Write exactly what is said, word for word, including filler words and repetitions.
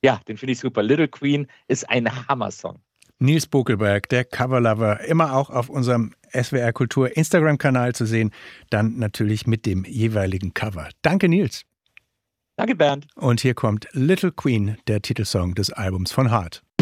Ja, den finde ich super. Little Queen ist ein Hammer-Song. Nils Bokelberg, der Coverlover, immer auch auf unserem S W R Kultur Instagram-Kanal zu sehen, dann natürlich mit dem jeweiligen Cover. Danke, Nils. Danke, Bernd. Und hier kommt Little Queen, der Titelsong des Albums von Heart.